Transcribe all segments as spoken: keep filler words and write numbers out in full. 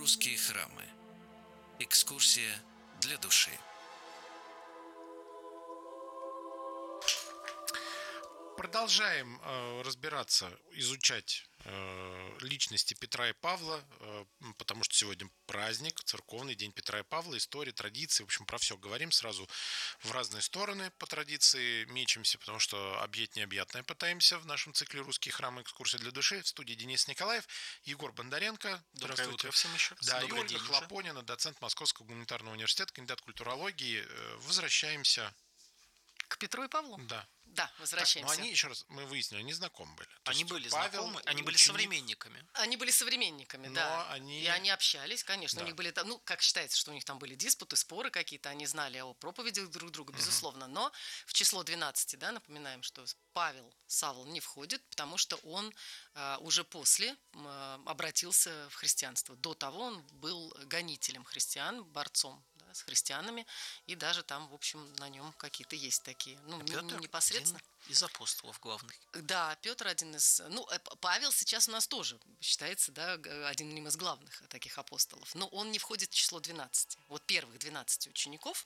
Русские храмы. Экскурсия для души. Продолжаем э, разбираться, изучать э, личности Петра и Павла, э, потому что сегодня праздник, церковный день Петра и Павла, история, традиции, в общем, про все говорим сразу в разные стороны по традиции, мечемся, потому что объять необъятное пытаемся в нашем цикле «Русские храмы. Экскурсия для души». В студии Денис Николаев, Егор Бондаренко. Доброе утро всем еще раз. Да, и Добрый Ольга день Хлопонина, уже. доцент Московского гуманитарного университета, кандидат культурологии. Возвращаемся. К Петру и Павлу? Да. Да, возвращаемся. Так, но они, еще раз, мы выяснили, они знакомы были. То они были Павел, знакомы, они были ученик... современниками. Они были современниками, но да. Они... И они общались, конечно. Да. У них были, ну, как считается, что у них там были диспуты, споры какие-то, они знали о проповедях друг друга, безусловно. Но в число двенадцати, да, напоминаем, что Павел Савл не входит, потому что он э, уже после э, обратился в христианство. До того он был гонителем христиан, борцом с христианами, и даже там, в общем, на нем какие-то есть такие, ну, а не, Петр не непосредственно. Из апостолов главных. Да, Петр один из, ну, Павел сейчас у нас тоже считается, да, один из главных таких апостолов, но он не входит в число двенадцати, вот первых двенадцати учеников,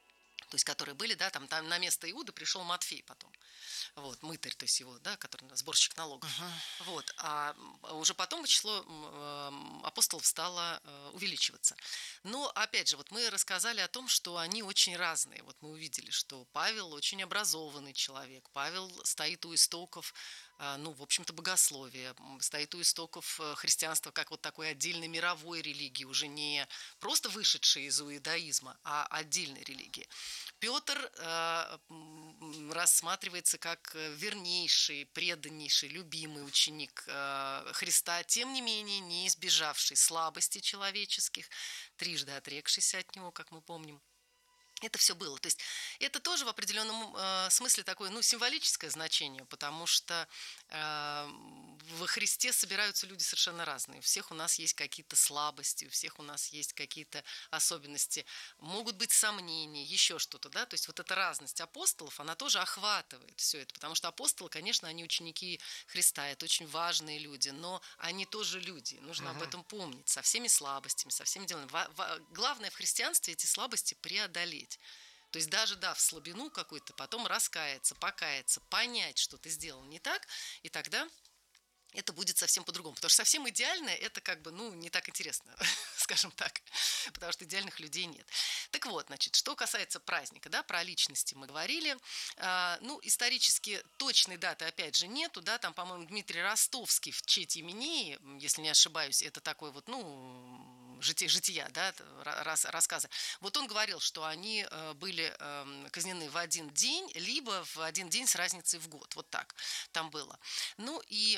то есть, которые были, да, там, там на место Иуды пришел Матфей потом, вот, мытарь, то есть его, да, который сборщик налогов, uh-huh. вот, а уже потом число апостолов стало увеличиваться. Но, опять же, вот мы рассказали о том, что они очень разные, вот мы увидели, что Павел очень образованный человек, Павел стоит у истоков, ну, в общем-то, богословия, стоит у истоков христианства как вот такой отдельной мировой религии, уже не просто вышедшей из иудаизма, а отдельной религии. Петр э, рассматривается как вернейший, преданнейший, любимый ученик э, Христа, тем не менее не избежавший слабостей человеческих, трижды отрекшийся от него, как мы помним. Это все было. То есть это тоже в определенном э, смысле такое, ну, символическое значение, потому что э, во Христе собираются люди совершенно разные. У всех у нас есть какие-то слабости, у всех у нас есть какие-то особенности, могут быть сомнения, еще что-то, да. То есть вот эта разность апостолов, она тоже охватывает все это, потому что апостолы, конечно, они ученики Христа, это очень важные люди, но они тоже люди, нужно uh-huh. об этом помнить, со всеми слабостями, со всеми делами. Главное в христианстве эти слабости преодолеть. То есть даже дав слабину какую-то, потом раскаяться, покаяться, понять, что ты сделал не так, и тогда это будет совсем по-другому. Потому что совсем идеальное – это как бы, ну, не так интересно, скажем так, потому что идеальных людей нет. Так вот, значит, что касается праздника, да, про личности мы говорили. А, ну, исторически точной даты, опять же, нету, да, там, по-моему, Дмитрий Ростовский в чете Именеи, если не ошибаюсь, это такой вот, ну, жития, жития, да, рас, рассказы. Вот он говорил, что они были казнены в один день, либо в один день с разницей в год, вот так там было. Ну, и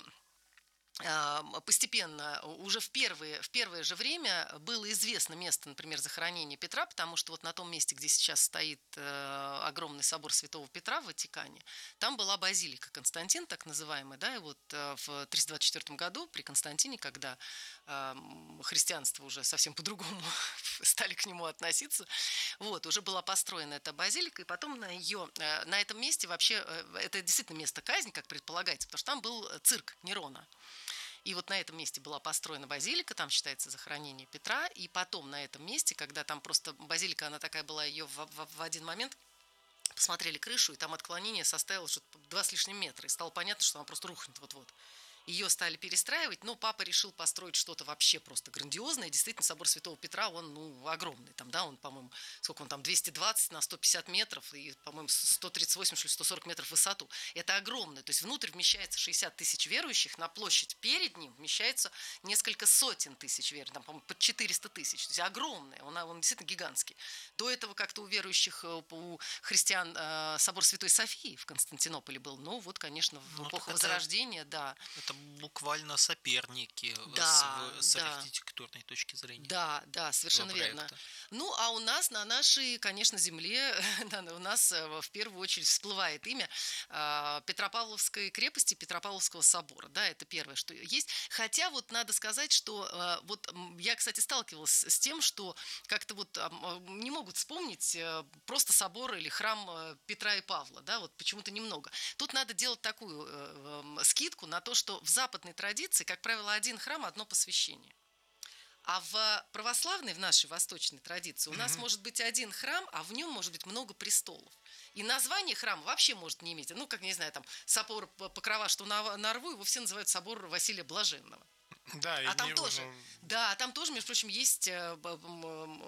постепенно, уже в первое, в первое же время было известно место, например, захоронения Петра, потому что вот на том месте, где сейчас стоит огромный собор Святого Петра в Ватикане, там была базилика Константин, так называемая, да, и вот в триста двадцать четвёртом году при Константине, когда христианство уже совсем по-другому стали к нему относиться, вот, уже была построена эта базилика, и потом на ее, на этом месте вообще, это действительно место казни, как предполагается, потому что там был цирк Нерона. И вот на этом месте была построена базилика, там считается захоронение Петра, и потом на этом месте, когда там просто базилика, она такая была, ее в, в, в один момент посмотрели крышу, и там отклонение составило что-то два с лишним метра, и стало понятно, что она просто рухнет вот-вот. Ее стали перестраивать, но папа решил построить что-то вообще просто грандиозное. Действительно, собор Святого Петра, он, ну, огромный. Там, да, он, по-моему, сколько он там, двести двадцать на сто пятьдесят метров и, по-моему, сто тридцать восемь, что ли, сто сорок метров в высоту. Это огромно. То есть внутрь вмещается шестьдесят тысяч верующих, на площадь перед ним вмещается несколько сотен тысяч верующих, там, по-моему, под четыреста тысяч. То есть огромный, он, он действительно гигантский. До этого как-то у верующих, у христиан собор Святой Софии в Константинополе был. Ну, вот, конечно, в ну, эпоху Возрождения, да. Это буквально соперники да, с, с да. архитектурной точки зрения. Да, да, совершенно верно. Ну, а у нас на нашей, конечно, земле, у нас в первую очередь всплывает имя Петропавловской крепости, Петропавловского собора. Да, это первое, что есть. Хотя вот надо сказать, что вот я, кстати, сталкивалась с тем, что как-то вот не могут вспомнить просто собор или храм Петра и Павла, да, вот почему-то немного. Тут надо делать такую скидку на то, что в западной традиции, как правило, один храм, одно посвящение. А в православной, в нашей восточной традиции, у нас может быть один храм, а в нем может быть много престолов. И название храма вообще может не иметь. Ну, как, не знаю, там, собор Покрова, что на, на Рву, его все называют собор Василия Блаженного. Да, и А там мне тоже, уже- да, там тоже, между прочим, есть э, б- м,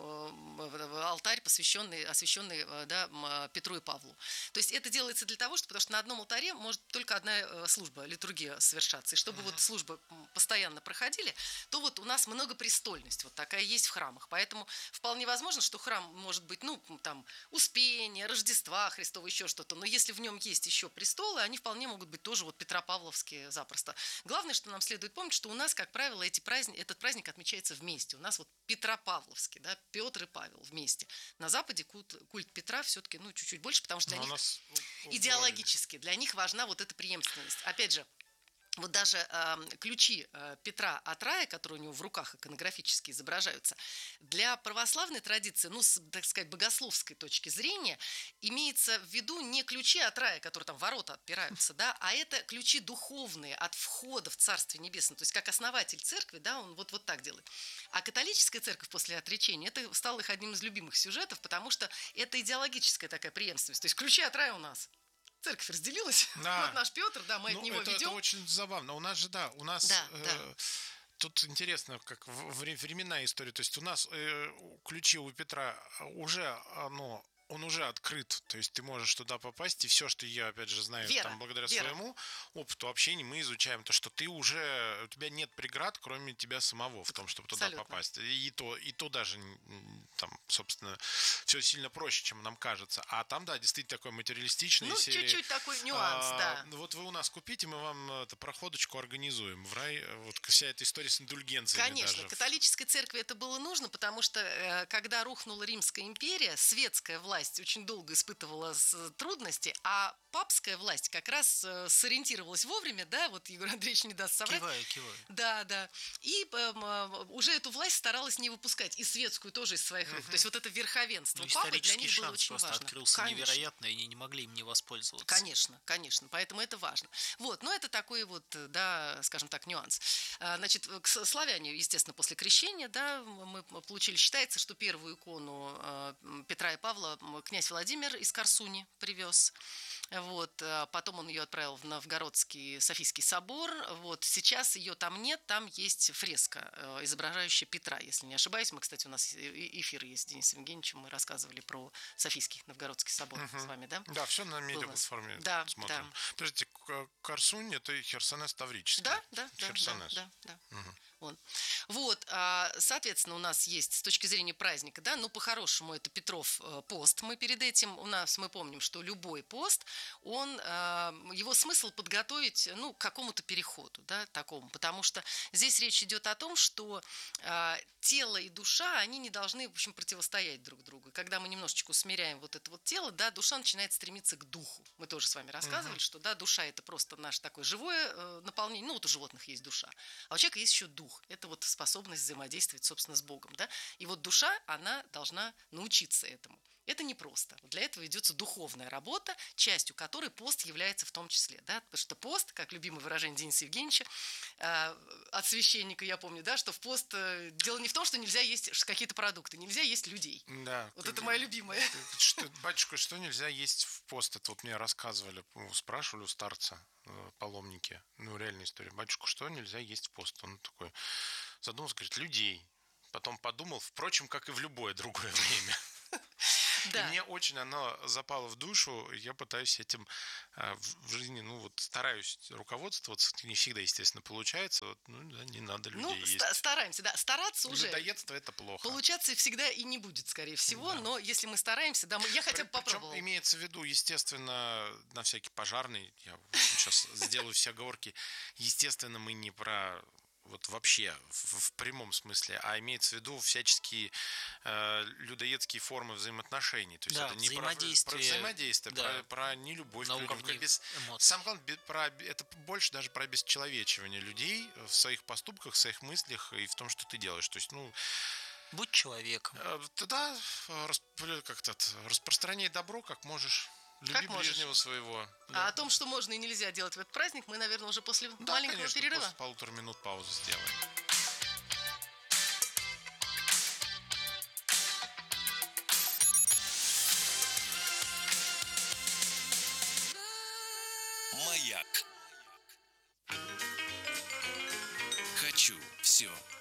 м, э, алтарь, посвященный, освященный э, да, м, э, Петру и Павлу. То есть это делается для того, что, потому что на одном алтаре может только одна э, служба, литургия совершаться. И чтобы вот службы м, постоянно проходили, то вот у нас многопрестольность вот такая есть в храмах. Поэтому вполне возможно, что храм может быть, ну, там, Успения, Рождества Христова, еще что-то. Но если в нем есть еще престолы, они вполне могут быть тоже вот Петропавловские запросто. Главное, что нам следует помнить, что у нас, как правило, эти праздники, этот праздник отмечается вместе. У нас вот Петропавловский, да, Петр и Павел вместе. На Западе культ, культ Петра все-таки, ну, чуть-чуть больше, потому что для Ну, у них нас в- в идеологически, для них важна вот эта преемственность. Опять же, вот даже э, ключи э, Петра от рая, которые у него в руках иконографически изображаются, для православной традиции, ну, с, так сказать, богословской точки зрения, имеется в виду не ключи от рая, которые там ворота отпираются, да, а это ключи духовные от входа в Царствие Небесное. То есть как основатель церкви, да, он вот, вот так делает. А католическая церковь после отречения, это стало их одним из любимых сюжетов, потому что это идеологическая такая преемственность. То есть ключи от рая у нас. Церковь разделилась. Да. Вот наш Петр, да, мы Ну, от него это, ведем. это очень забавно. У нас же, да, у нас Да, э, да. тут интересно, как в- вре- временная история. То есть у нас э, у- ключи у Петра уже, оно, он уже открыт. То есть ты можешь туда попасть, и все, что я, опять же, знаю, Вера, там, благодаря вера. своему опыту общения, мы изучаем то, что ты уже, у тебя нет преград, кроме тебя самого, в том, чтобы туда Абсолютно. попасть. И то, и то даже, м, там, собственно, все сильно проще, чем нам кажется. А там, да, действительно такой материалистичный Ну, серии. чуть-чуть такой нюанс, А, да. ну, Вот вы у нас купите, мы вам э, это, проходочку организуем в рай. э, Вот вся эта история с индульгенциями Конечно, даже. католической церкви это было нужно, потому что э, когда рухнула Римская империя, светская власть очень долго испытывала с- трудности, а папская власть как раз э, сориентировалась вовремя, да, вот Егор Андреевич не даст соврать. Киваю, киваю. Да, да. И эм, э, уже эту власть старалась не выпускать, и светскую тоже из своих рук. То есть вот это верховенство Ну, папы для исторический них было шанс очень просто важно. открылся Конечно. невероятно, и они не могли им не воспользоваться. Конечно, конечно, поэтому это важно. Вот, но это такой вот, да, скажем так, нюанс. А, Значит, к с- славяне, естественно, после крещения, да, мы получили, считается, что первую икону э, Петра и Павла м, князь Владимир из Корсуни привез. Вот, а потом он ее отправил в Новгородский Софийский собор. Вот, сейчас ее там нет, там есть фреска, э, изображающая Петра, если не ошибаюсь. Мы, кстати, у нас и- и- эфир есть с Денисом Евгеньевичем, мы рассказывали про Софийский Новгородский собор с вами, да? Да, все на Был у нас. медиаплатформе Да, смотрим. да. Подождите, К- Корсунь это и Херсонес Таврический. Да, да, да, Херсонес. да, да, да. Вот. Вот, а, соответственно, у нас есть с точки зрения праздника, да, ну, по-хорошему, это Петров э, пост. Мы перед этим, у нас, мы помним, что любой пост, он, э, его смысл подготовить, ну, к какому-то переходу, да, такому, потому что здесь речь идет о том, что э, тело и душа, они не должны, в общем, противостоять друг другу. И когда мы немножечко усмиряем вот это вот тело, да, душа начинает стремиться к духу. Мы тоже с вами рассказывали, что, да, душа – это просто наше такое живое э, наполнение, ну, вот у животных есть душа, а у человека есть еще дух. Это вот способность взаимодействовать, собственно, с Богом, да. И вот душа, она должна научиться этому. Это непросто. Для этого ведется духовная работа, частью которой пост является в том числе, да, потому что пост, как любимое выражение Дениса Евгеньевича, э, от священника, я помню, да, что в пост э, дело не в том, что нельзя есть какие-то продукты, нельзя есть людей. Да. Вот как- это мое любимое. Что, батюшка, что нельзя есть в пост? Это вот мне рассказывали, ну, спрашивали у старца э, паломники. Ну, реальная история. Батюшка, что нельзя есть в пост? Он такой задумался, говорит, людей. Потом подумал, впрочем, как и в любое другое время. И Да. мне очень оно запало в душу. Я пытаюсь этим э, в в жизни, ну вот стараюсь руководствоваться. Не всегда, естественно, получается. Вот, ну да, не надо людей Ну, есть. ста- стараемся, да, стараться уже. Людоедство это плохо. Получаться всегда и не будет, скорее всего, Да. но если мы стараемся, да, мы, я хотя бы При- причем попробовала. имеется в виду, естественно, на всякий пожарный, я сейчас сделаю все оговорки, естественно, мы не про вот вообще в, в прямом смысле, а имеется в виду всяческие э, людоедские формы взаимоотношений. То есть Да, это не про, взаимодействие, про взаимодействие, да, про, про нелюбовь на к людям. уровне Как без- эмоций. Самое главное, бе- про, это больше даже про обесчеловечивание людей в своих поступках, в своих мыслях и в том, что ты делаешь. То есть, ну, Будь человеком. Э, Тогда э, расп- как-то т- распространяй добро, как можешь. Люби Как можешь. ближнего своего. А о том, что можно и нельзя делать в этот праздник, мы, наверное, уже после Да, маленького конечно, перерыва. после полутора минут паузы сделаем.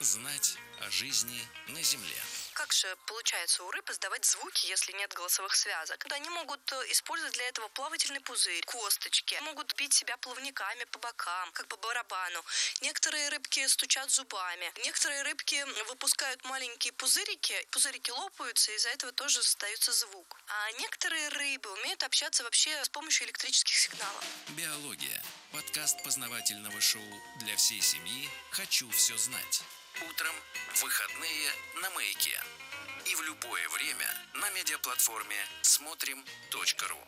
знать о жизни на Земле. Как же получается у рыб издавать звуки, если нет голосовых связок? Да, они могут использовать для этого плавательный пузырь, косточки, могут бить себя плавниками по бокам, как по барабану. Некоторые рыбки стучат зубами, некоторые рыбки выпускают маленькие пузырики, пузырики лопаются, и из-за этого тоже создается звук. А некоторые рыбы умеют общаться вообще с помощью электрических сигналов. Биология. Подкаст познавательного шоу для всей семьи «Хочу все знать». Утром, в выходные на Маяке. И в любое время на медиаплатформе смотрим точка ру.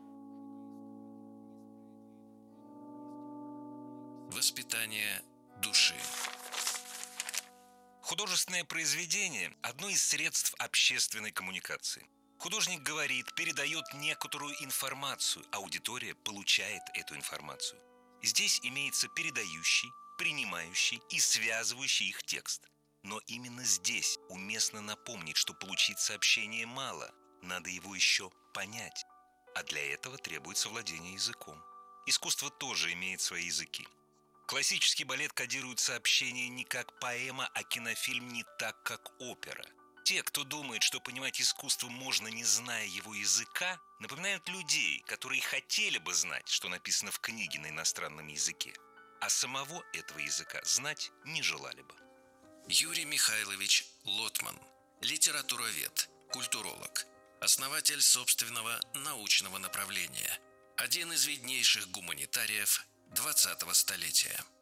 Воспитание души. Художественное произведение – одно из средств общественной коммуникации. Художник говорит, передает некоторую информацию, аудитория получает эту информацию. Здесь имеется передающий, принимающий и связывающий их текст. Но именно здесь уместно напомнить, что получить сообщение мало, надо его еще понять. А для этого требуется владение языком. Искусство тоже имеет свои языки. Классический балет кодирует сообщение не как поэма, а кинофильм не так, как опера. Те, кто думает, что понимать искусство можно, не зная его языка, напоминают людей, которые хотели бы знать, что написано в книге на иностранном языке, а самого этого языка знать не желали бы. Юрий Михайлович Лотман, литературовед, культуролог, основатель собственного научного направления, один из виднейших гуманитариев двадцатого столетия.